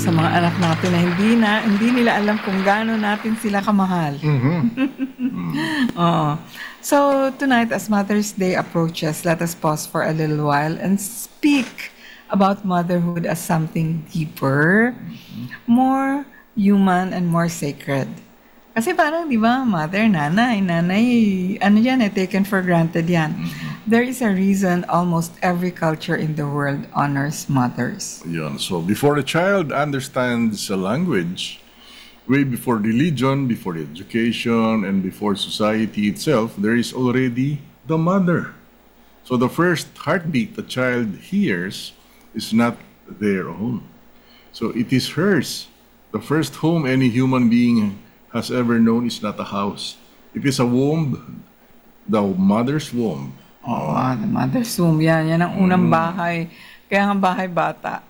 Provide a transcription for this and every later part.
sa mga anak natin na hindi nila alam kung gaano natin sila kamahal. Oo. So tonight, as Mother's Day approaches, let us pause for a little while and speak about motherhood as something deeper, more human, and more sacred. Kasi parang, di ba, mother, nanay, ano yan taken for granted yan. There is a reason almost every culture in the world honors mothers. Yun. So before a child understands a language, way before religion, before education, and before society itself, there is already the mother. So the first heartbeat a child hears is not their own. So it is hers. The first home any human being has ever known is not a house. It is a womb, the mother's womb. Oo, the mother's womb. Yan ang unang bahay. Kaya nga bahay bata.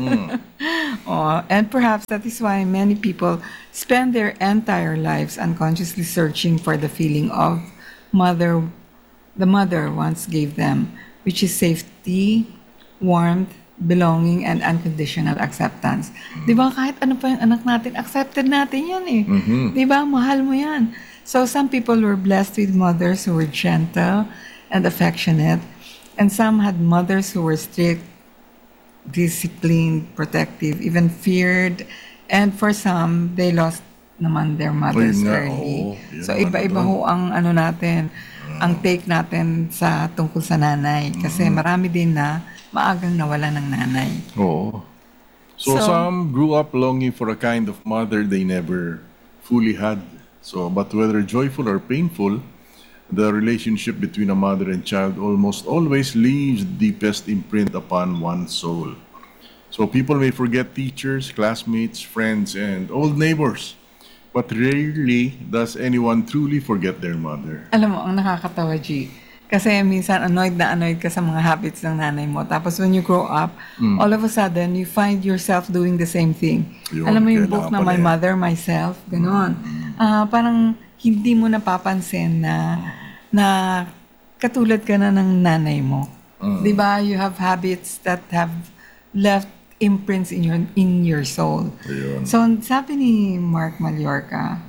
And perhaps that is why many people spend their entire lives unconsciously searching for the feeling of the mother once gave them, which is safety, warmth, belonging, and unconditional acceptance. Di ba, kahit ano pa yung anak natin, accepted natin yan eh. Di ba, mahal mo yan. So some people were blessed with mothers who were gentle and affectionate, and some had mothers who were strict, disciplined, protective, even feared, and for some, they lost naman their mothers early. So iba-iba ho ang ano natin, ang take natin sa tungkol sa nanay. Kasi marami din na maagang nawala ng nanay. Oh. So some grew up longing for a kind of mother they never fully had. So, but whether joyful or painful, the relationship between a mother and child almost always leaves the deepest imprint upon one's soul. So people may forget teachers, classmates, friends, and old neighbors, but rarely does anyone truly forget their mother. Alam mo, ang nakakatawa, G, kasi minsan annoyed ka sa mga habits ng nanay mo. Tapos when you grow up, all of a sudden, you find yourself doing the same thing. Alam mo yung book na My Mother, Myself, gano'n. Parang hindi mo napapansin na katulad ka na ng nanay mo. Diba? You have habits that have left imprints in your soul. Ayun. So, sabi ni Mark Mallorca,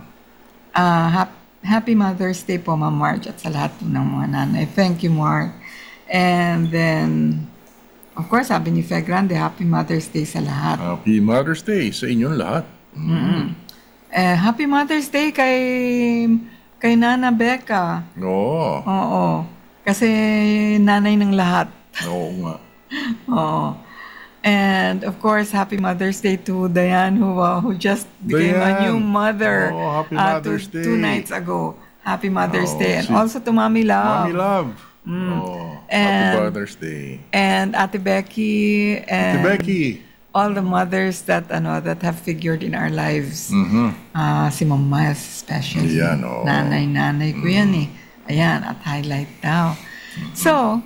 Happy Mother's Day po, Ma'am Marge, at sa lahat po ng mga nanay. Thank you, Mark. And then, of course, sabi ni Fe Grande, Happy Mother's Day sa lahat. Happy Mother's Day sa inyong lahat. Happy Mother's Day kay Nana Becca. Oo. Kasi nanay ng lahat. Oo nga. Oo. And of course, Happy Mother's Day to Diane who just became a new mother. Happy Mother's Day. 2 nights ago. Happy Mother's Day. And also to Mommy Love. Mommy Love. Happy Mother's Day. And Ate Becky. And Ate Becky. All the mothers that have figured in our lives. Si Ma'am Miles especially. Yan, Nanay ko yan eh. Ayan, at highlight daw. So,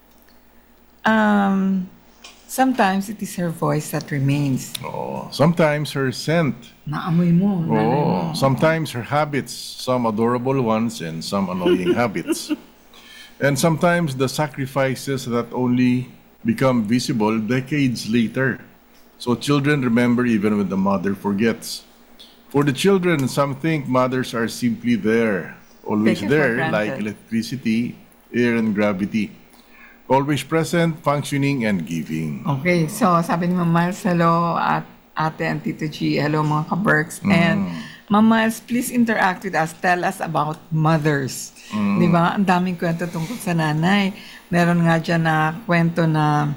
sometimes it is her voice that remains. Sometimes her scent. Naamoy mo. Sometimes her habits, some adorable ones and some annoying habits. And sometimes the sacrifices that only become visible decades later. So children remember even when the mother forgets. For the children, some think mothers are simply there, always Taken for there, granted. like electricity, air, and gravity. Always present, functioning, and giving. Okay, so sabi ni Ma'am Miles, hello at Ate and Tito G, hello mga ka-Berks. And Ma'am Miles, please interact with us. Tell us about mothers. Di ba? Ang daming kwento tungkol sa nanay. Meron nga dyan na kwento na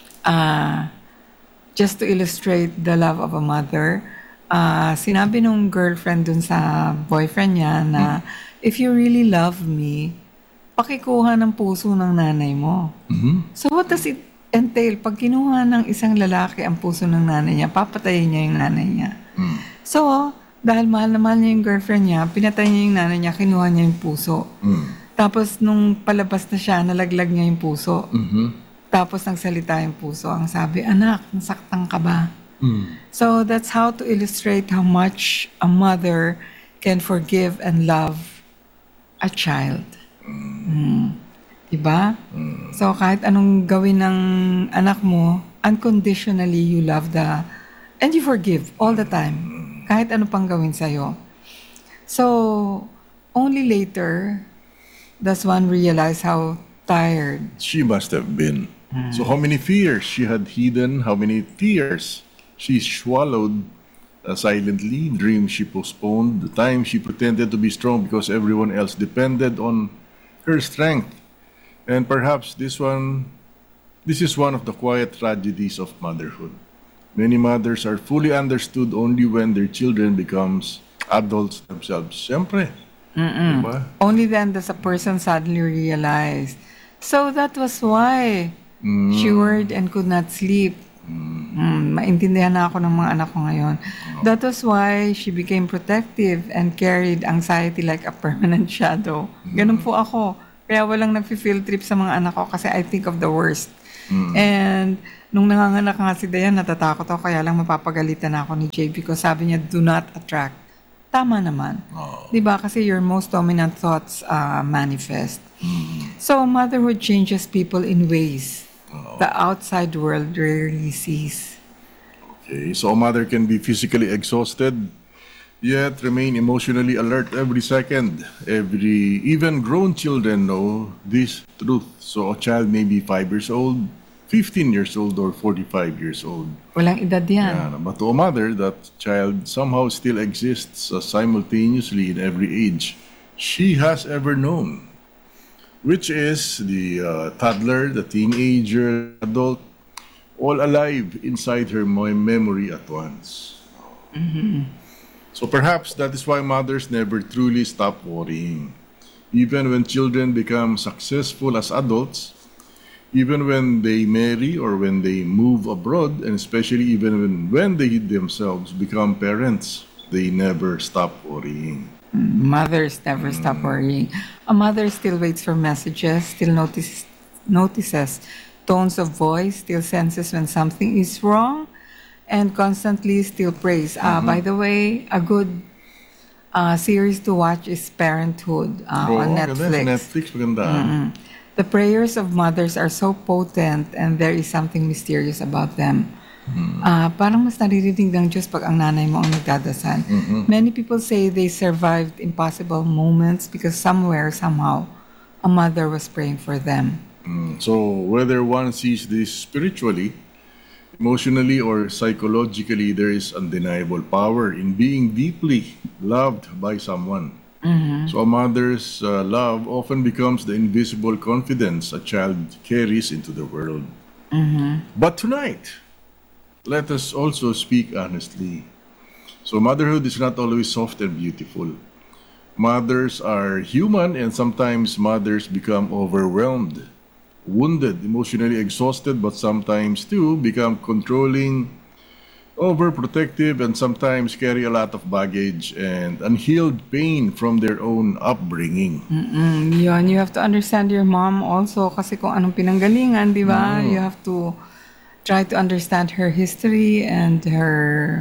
just to illustrate the love of a mother, sinabi nung girlfriend dun sa boyfriend niya na if you really love me, pakikuha ng puso ng nanay mo. So what does it entail? Pag kinuha ng isang lalaki ang puso ng nanay niya, papatayin niya yung nanay niya. So, dahil mahal na mahal niya yung girlfriend niya, pinatay niya yung nanay niya, kinuha niya yung puso. Tapos nung palabas na siya, nalaglag niya yung puso. Tapos nagsalita yung puso. Ang sabi, anak, nasaktan ka ba? So that's how to illustrate how much a mother can forgive and love a child. Diba? So kahit anong gawin ng anak mo, unconditionally you love the And you forgive all the time. Kahit ano pang gawin sa'yo. So, only later does one realize how tired. She must have been. So how many fears she had hidden, how many tears she swallowed silently, dreams she postponed, the time she pretended to be strong because everyone else depended on her strength. And perhaps this is one of the quiet tragedies of motherhood. Many mothers are fully understood only when their children becomes adults themselves. Siyempre, diba? Only then does a person suddenly realize. So that was why she worried and could not sleep. Maintindihan na ako ng mga anak ko ngayon. That was why she became protective and carried anxiety like a permanent shadow. Ganun po ako. Kaya walang nag-field trip sa mga anak ko kasi I think of the worst. And nung nanganganak nga si Dayan, natatakot ako. Kaya lang mapapagalitan ako ni Jay because sabi niya, do not attract. Tama naman. Diba? Kasi your most dominant thoughts manifest. So motherhood changes people in ways the outside world rarely sees. Okay, so a mother can be physically exhausted, yet remain emotionally alert every second. Even grown children know this truth. So a child may be 5 years old, 15 years old, or 45 years old. Walang edad yan. Yeah, but to a mother, that child somehow still exists simultaneously in every age she has ever known, which is the toddler, the teenager, adult, all alive inside her memory at once. So perhaps that is why mothers never truly stop worrying. Even when children become successful as adults, even when they marry or when they move abroad, and especially even when they themselves become parents, they never stop worrying. Mothers never stop worrying. A mother still waits for messages, still notices tones of voice, still senses when something is wrong, and constantly still prays. By the way, a good series to watch is Parenthood on Netflix. Netflix, maganda. The prayers of mothers are so potent and there is something mysterious about them. Parang mas naririnig ng Diyos pag ang nanay mo ang nagdadasal. Many people say they survived impossible moments because somewhere, somehow, a mother was praying for them. So whether one sees this spiritually, emotionally, or psychologically, there is undeniable power in being deeply loved by someone. So a mother's love often becomes the invisible confidence a child carries into the world. But tonight, let us also speak honestly. So motherhood is not always soft and beautiful. Mothers are human, and sometimes mothers become overwhelmed, wounded, emotionally exhausted, but sometimes too become controlling, overprotective, and sometimes carry a lot of baggage and unhealed pain from their own upbringing. Yun, you have to understand your mom also kasi kung anong pinanggalingan, di ba? You have to try to understand her history and her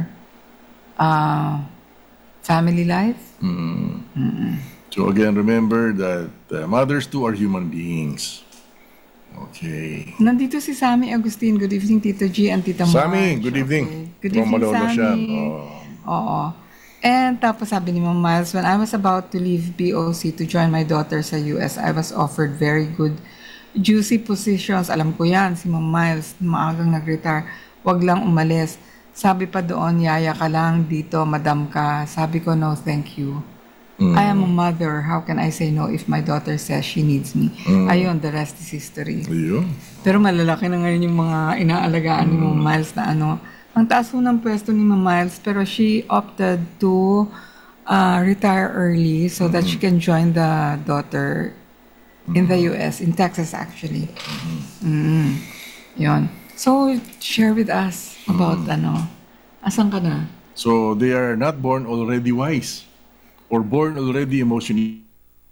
family life. So again, remember that mothers too are human beings. Okay. Nandito si Sammy Agustin. Good evening, Tito G and Tita Marge. Sammy, good evening. Okay. Good From evening, Malolo siya. Sammy. Oo. And tapos sabi ni Ma'am Miles, when I was about to leave BOC to join my daughter sa US, I was offered very good, juicy positions. Alam ko yan, si Ma'am Miles, maagang nag-retire. Wag lang umalis. Sabi pa doon, yaya ka lang dito, madam ka. Sabi ko, no, thank you. I am a mother. How can I say no if my daughter says she needs me? Ayun, the rest is history. Ayun. Pero malalaki na ngayon yung mga inaalagaan ni Ma'am Miles na ano. Ang taas po ng pwesto ni Ma'am Miles, pero she opted to retire early so that she can join the daughter in the US, in Texas actually. Yun. So, share with us about ano. Asan ka na? So they are not born already wise or born already emotionally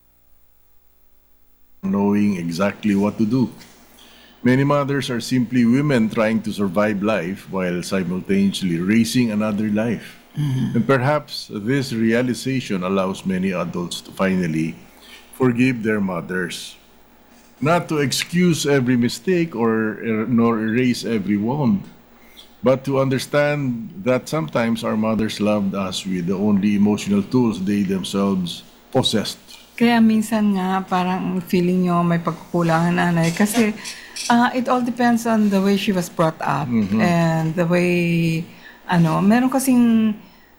knowing exactly what to do. Many mothers are simply women trying to survive life while simultaneously raising another life. And perhaps this realization allows many adults to finally forgive their mothers. Not to excuse every mistake or nor erase every wound, But to understand that sometimes our mothers loved us with the only emotional tools they themselves possessed. Kaya minsan nga parang feeling nyo may pagkukulangan nanay kasi it all depends on the way she was brought up and the way meron kasing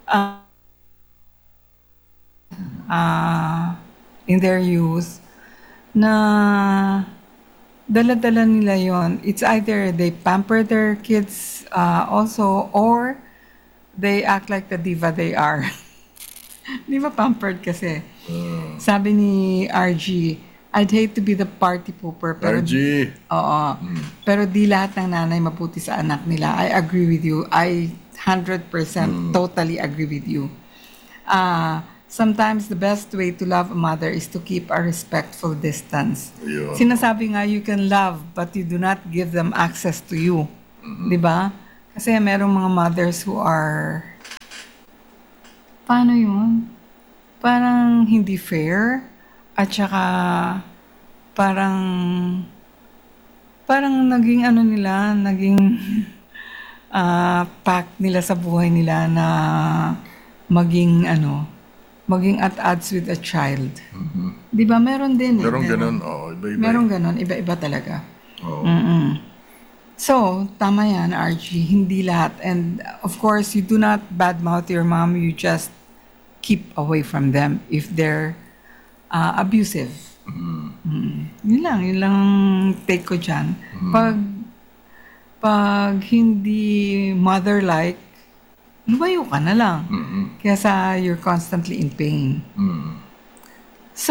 in their youth na dala-dala nila yon. It's either they pamper their kids also or they act like the diva they are. Di ba pampered kasi? Sabi ni RG, I'd hate to be the party pooper. Pero, RG. Oo. Pero di lahat ng nanay mabuti sa anak nila. I agree with you. I 100% totally agree with you. Sometimes the best way to love a mother is to keep a respectful distance. Ayun. Sinasabi nga, you can love but you do not give them access to you. Di ba? Kasi merong mga mothers who are paano yun? Parang hindi fair at saka parang naging naging pact nila sa buhay nila na maging at odds with a child. Di ba? Meron din. Merong Meron. ganun. Oo, iba-iba. Meron ganon. Iba-iba talaga. Oo. So, tama yan, RG. Hindi lahat. And of course, you do not badmouth your mom. You just keep away from them if they're abusive. Yun lang take ko dyan. Pag hindi mother-like, lumayo ka na lang. Kaya you're constantly in pain. So,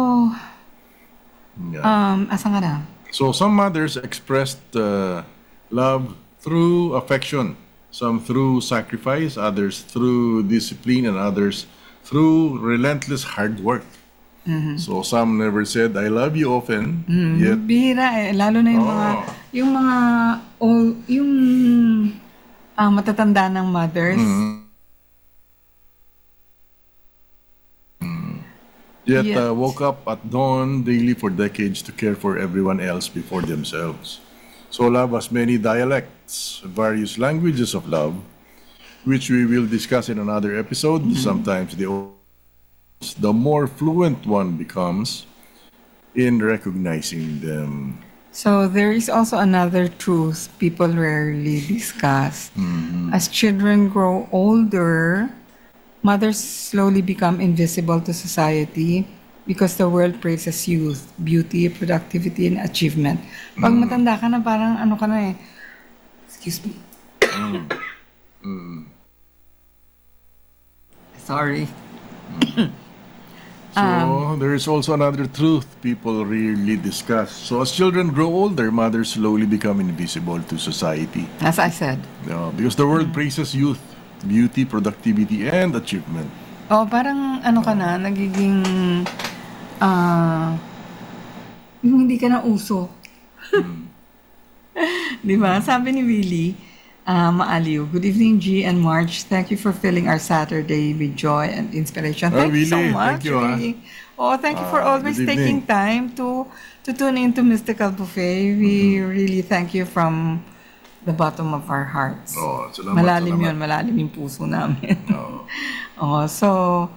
Yeah. asan ka na? So some mothers expressed love through affection, some through sacrifice, others through discipline, and others through relentless hard work. So some never said "I love you" often, yet Bihira lalo na yung matatanda ng mothers. yet Yet. woke up at dawn daily for decades to care for everyone else before themselves. So love has many dialects, various languages of love, which we will discuss in another episode. Sometimes the more fluent one becomes in recognizing them. So there is also another truth people rarely discuss. As children grow older, mothers slowly become invisible to society because the world praises youth, beauty, productivity, and achievement. Pag matanda ka na, parang ka na eh. Excuse me. Sorry. So there is also another truth people rarely discuss. So as children grow older, mothers slowly become invisible to society. As I said. Because the world praises youth, beauty, productivity, and achievement. Parang ka na, nagiging, yung hindi ka na uso. Di ba? Sabi ni Willie, Maaliw, good evening, G and Marge. Thank you for filling our Saturday with joy and inspiration. Thank you so Willie, much, thank you, Willie. Thank you for always good taking evening. time to tune into Mystical Buffet. We really thank you from the bottom of our hearts. Salamat, Malalim salamat. yun, malalim yung puso namin. Oo. So,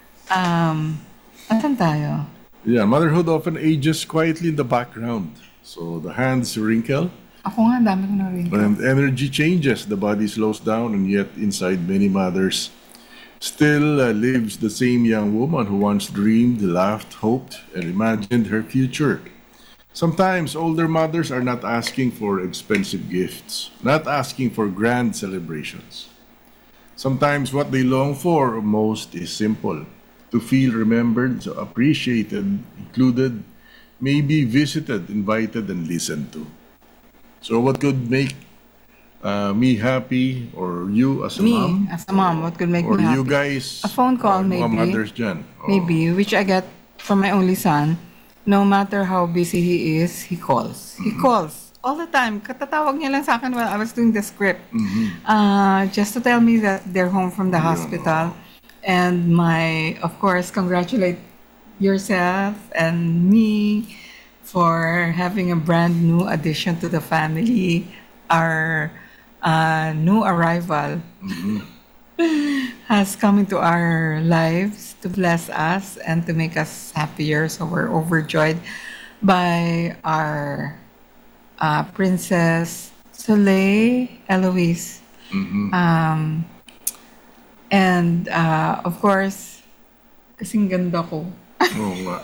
asan tayo? Yeah, motherhood often ages quietly in the background. So the hands wrinkle, Ako nga, dami ko na rin. and energy changes, the body slows down, and yet inside many mothers still lives the same young woman who once dreamed, laughed, hoped, and imagined her future. Sometimes older mothers are not asking for expensive gifts, not asking for grand celebrations. Sometimes what they long for most is simple: to feel remembered, appreciated, included, maybe visited, invited, and listened to. So what could make me happy, or you as a Me, mom, as a mom, what could make or me you happy? guys, A phone call, mga maybe. mothers dyan. Maybe, which I get from my only son. No matter how busy he is, he calls. He calls all the time. Katatawag niya lang sa akin while I was doing the script. Just to tell me that they're home from the hospital. And of course, congratulate yourself and me for having a brand new addition to the family. Our new arrival has come into our lives to bless us and to make us happier. So we're overjoyed by our Princess Soleil Eloise. And of course, kasing ganda ko. Oo nga.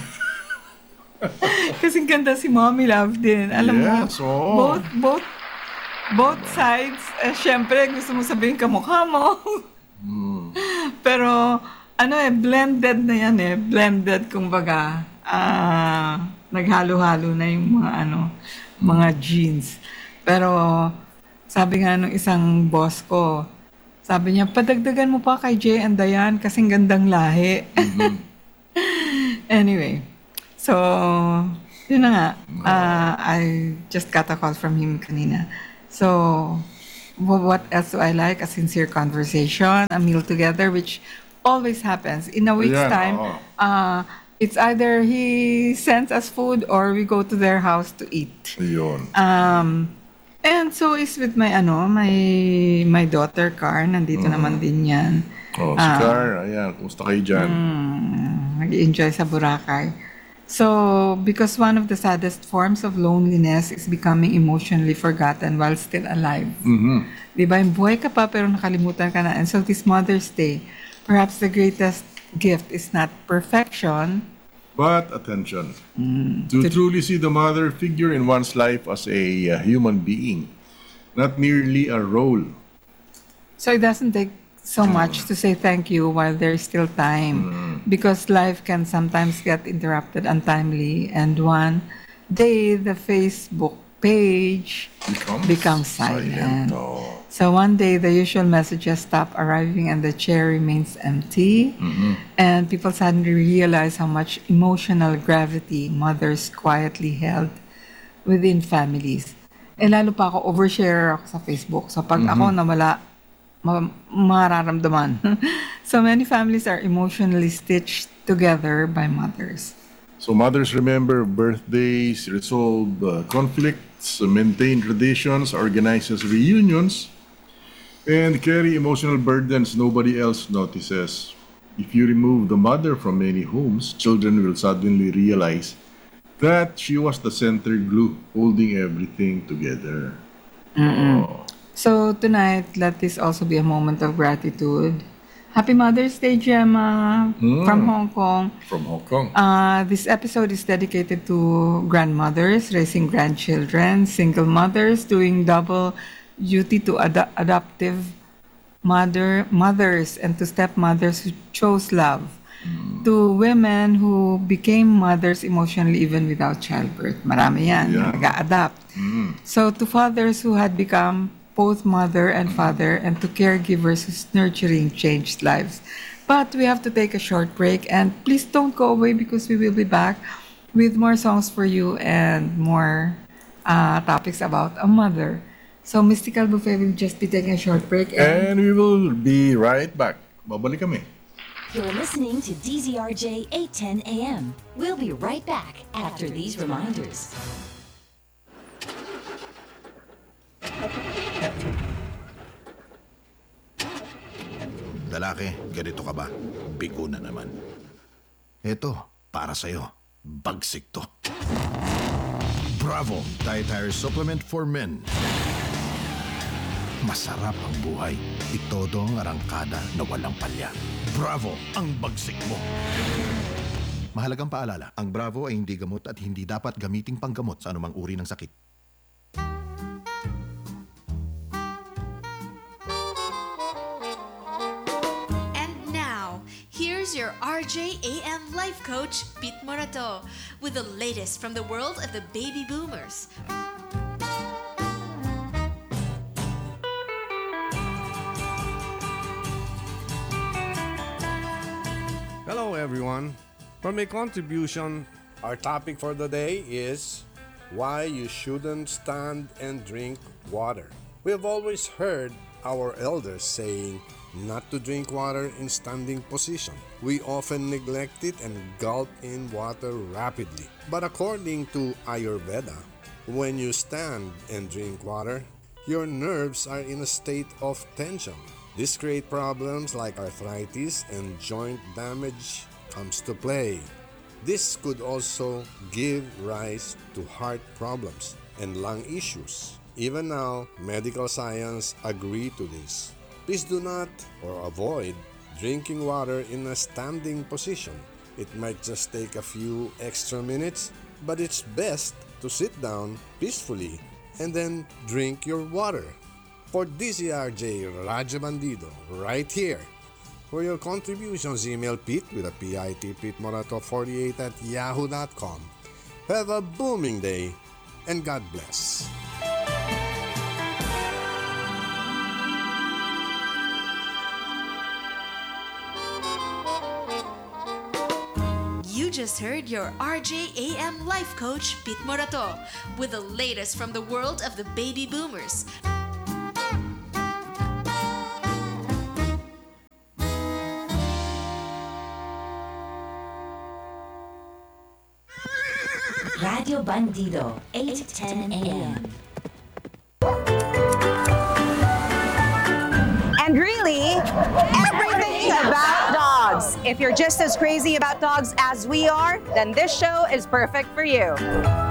Kasing ganda si Mommy Love din. Alam Yes, mo, oo. both sides. Syempre, gusto mo sabihin kamukha mo. Pero, blended na yan eh. Blended, kumbaga. Naghalo-halo na yung mga genes. Pero, sabi nga nung isang boss ko, sabi niya, padagdagan mo pa kay Jay and Diane kasing gandang lahi. Anyway, so, yun na nga. I just got a call from him kanina. So, what else do I like? A sincere conversation, a meal together, which always happens. In a week's Ayan, time, oo. it's either he sends us food or we go to their house to eat. Ayun. And so is with my daughter, Car. Nandito naman din yan. Oh, si Car, ayan, kumusta kayo dyan? Nag-enjoy sa Boracay. So, because one of the saddest forms of loneliness is becoming emotionally forgotten while still alive. Di ba? Yung buhay ka pa pero nakalimutan ka na. And so this Mother's Day, perhaps the greatest gift is not perfection, But attention, to truly see the mother figure in one's life as a human being, not merely a role. so it doesn't take so much to say thank you while there's still time, because life can sometimes get interrupted untimely, and one day the Facebook page becomes silent. Oh. So one day the usual messages stop arriving and the chair remains empty, and people suddenly realize how much emotional gravity mothers quietly held within families. Eh lalo pa ako, overshare ako sa Facebook. So pag ako nawala, mararamdaman. So many families are emotionally stitched together by mothers. So mothers remember birthdays, resolve conflicts, maintain traditions, organizes reunions, and carry emotional burdens nobody else notices. If you remove the mother from many homes, children will suddenly realize that she was the center glue holding everything together. Oh. So tonight, let this also be a moment of gratitude. Happy Mother's Day, Gemma, from Hong Kong. From Hong Kong. This episode is dedicated to grandmothers raising grandchildren, single mothers doing double duty to adoptive mothers, and to stepmothers who chose love, to women who became mothers emotionally even without childbirth. Marami yan, Yeah. nag-a-adapt. So to fathers who had become both mother and father, and to caregivers whose nurturing changed lives. But we have to take a short break, and please don't go away because we will be back with more songs for you and more topics about a mother. So Mystical Buffet will just be taking a short break. And we will be right back. Babalik kami. You're listening to DZRJ 810 AM. We'll be right back after these reminders. Lalaki, ganito ka ba? Bigo na naman. Eto, para sa'yo. Bagsik to. Bravo! Dietary Supplement for Men. Masarap ang buhay. Itodo ang arangkada na walang palya. Bravo! Ang bagsik mo. Mahalagang paalala, ang Bravo ay hindi gamot at hindi dapat gamiting panggamot sa anumang uri ng sakit. Here's your RJAM life coach, Pete Morato, with the latest from the world of the baby boomers. Hello everyone. For my contribution, our topic for the day is why you shouldn't stand and drink water. We have always heard our elders saying not to drink water in standing position. We often neglect it and gulp in water rapidly. But according to Ayurveda, when you stand and drink water, your nerves are in a state of tension. This creates problems like arthritis and joint damage comes to play. This could also give rise to heart problems and lung issues. Even now, medical science agree to this. Please do not or avoid drinking water in a standing position. It might just take a few extra minutes, but it's best to sit down peacefully and then drink your water. For DZRJ Radyo Bandido, right here. For your contributions, email Pete with a PIT, PeteMorato48@yahoo.com. Have a booming day and God bless. You just heard your RJAM life coach, Pete Morato, with the latest from the world of the baby boomers. Radio Bandido, 8:10 a.m. And really, everything about dogs. If you're just as crazy about dogs as we are, then this show is perfect for you.